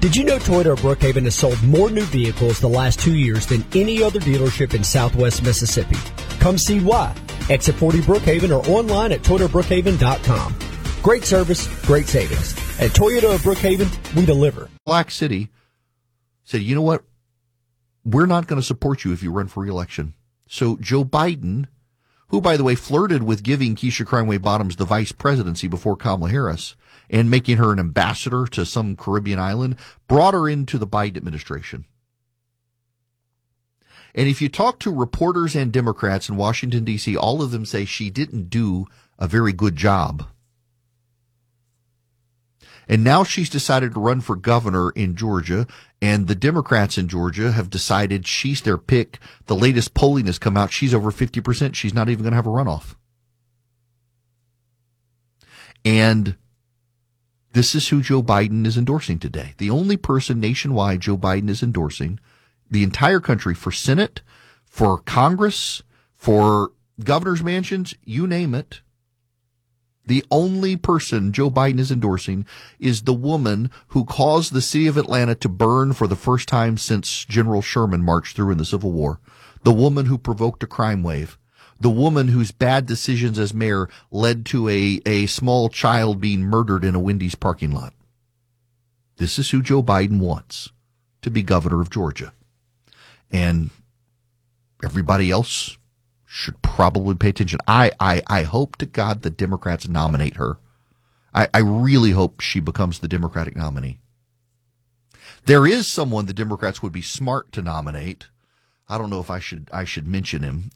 Did you know Toyota of Brookhaven has sold more new vehicles the last 2 years than any other dealership in Southwest Mississippi? Come see why. Exit 40 Brookhaven or online at ToyotaBrookhaven.com. Great service, great savings. At Toyota of Brookhaven, we deliver. Black City said, you know what? We're not going to support you if you run for re-election. So Joe Biden, who, by the way, flirted with giving Keisha Crimeway Bottoms the vice presidency before Kamala Harris and making her an ambassador to some Caribbean island, brought her into the Biden administration. And if you talk to reporters and Democrats in Washington, D.C., all of them say she didn't do a very good job. And now she's decided to run for governor in Georgia, and the Democrats in Georgia have decided she's their pick. The latest polling has come out. She's over 50%. She's not even going to have a runoff. And this is who Joe Biden is endorsing today. The only person nationwide Joe Biden is endorsing, the entire country, for Senate, for Congress, for governor's mansions, you name it. The only person Joe Biden is endorsing is the woman who caused the city of Atlanta to burn for the first time since General Sherman marched through in the Civil War. The woman who provoked a crime wave. The woman whose bad decisions as mayor led to a small child being murdered in a Wendy's parking lot. This is who Joe Biden wants to be governor of Georgia. And everybody else should probably pay attention. I hope to God the Democrats nominate her. I really hope she becomes the Democratic nominee. There is someone the Democrats would be smart to nominate. I don't know if I should mention him.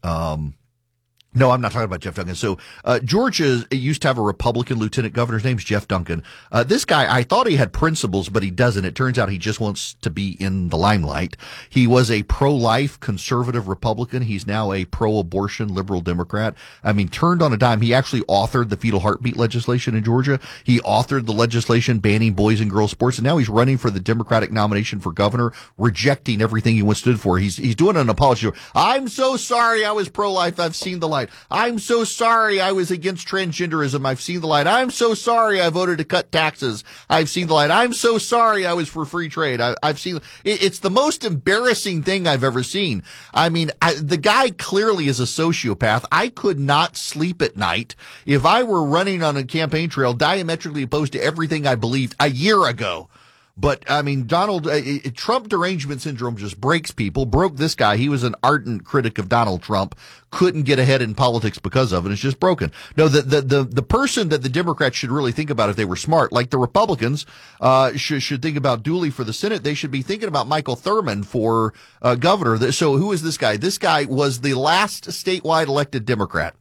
No, I'm not talking about Jeff Duncan. So Georgia used to have a Republican lieutenant governor. His name's Jeff Duncan. This guy, I thought he had principles, but he doesn't. It turns out he just wants to be in the limelight. He was a pro-life conservative Republican. He's now a pro-abortion liberal Democrat. I mean, turned on a dime. He actually authored the fetal heartbeat legislation in Georgia. He authored the legislation banning boys and girls sports, and now he's running for the Democratic nomination for governor, rejecting everything he once stood for. He's doing an apology. I'm so sorry I was pro-life. I've seen the light. I'm so sorry I was against transgenderism. I've seen the light. I'm so sorry I voted to cut taxes. I've seen the light. I'm so sorry I was for free trade. I've seen it's the most embarrassing thing I've ever seen. I mean, the guy clearly is a sociopath. I could not sleep at night if I were running on a campaign trail diametrically opposed to everything I believed a year ago. But, I mean, Trump derangement syndrome just breaks people. Broke this guy. He was an ardent critic of Donald Trump. Couldn't get ahead in politics because of it. It's just broken. No, the person that the Democrats should really think about if they were smart, like the Republicans, should think about Dooley for the Senate. They should be thinking about Michael Thurmond for governor. So who is this guy? This guy was the last statewide elected Democrat.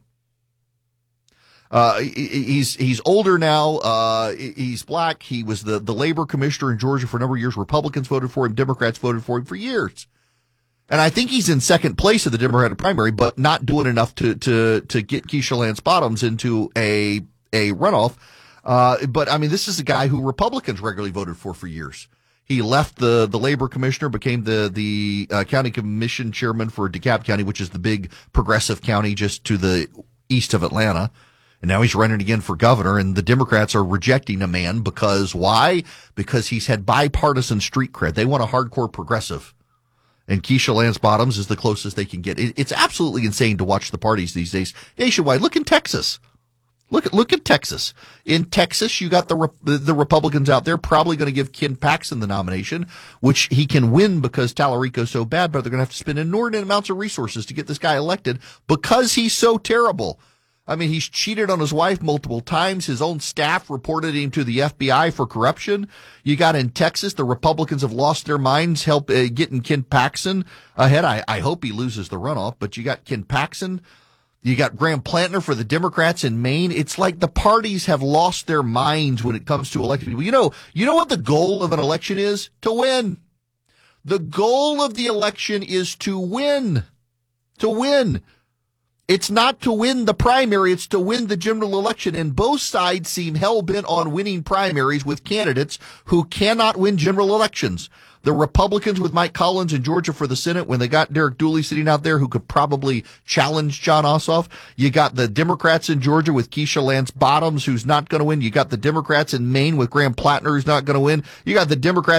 He's older now. He's black. He was the labor commissioner in Georgia for a number of years. Republicans voted for him. Democrats voted for him for years. And I think he's in second place of the Democratic primary, but not doing enough to get Keisha Lance Bottoms into a runoff. But I mean, this is a guy who Republicans regularly voted for years. He left the labor commissioner, became the county commission chairman for DeKalb County, which is the big progressive county just to the east of Atlanta. And now he's running again for governor, and the Democrats are rejecting a man because why? Because he's had bipartisan street cred. They want a hardcore progressive. And Keisha Lance Bottoms is the closest they can get. It's absolutely insane to watch the parties these days nationwide. Look in Texas. Look at Texas. In Texas, you got the Republicans out there probably going to give Ken Paxton the nomination, which he can win because Tallarico's so bad, but they're going to have to spend inordinate amounts of resources to get this guy elected because he's so terrible. I mean, he's cheated on his wife multiple times. His own staff reported him to the FBI for corruption. You got in Texas, the Republicans have lost their minds getting Ken Paxton ahead. I hope he loses the runoff, but you got Ken Paxton. You got Graham Plantner for the Democrats in Maine. It's like the parties have lost their minds when it comes to electing people. You know what the goal of an election is? To win. The goal of the election is to win. To win. It's not to win the primary, it's to win the general election. And both sides seem hell-bent on winning primaries with candidates who cannot win general elections. The Republicans with Mike Collins in Georgia for the Senate, when they got Derek Dooley sitting out there who could probably challenge Jon Ossoff. You got the Democrats in Georgia with Keisha Lance Bottoms, who's not going to win. You got the Democrats in Maine with Graham Plantner, who's not going to win. You got the Democrats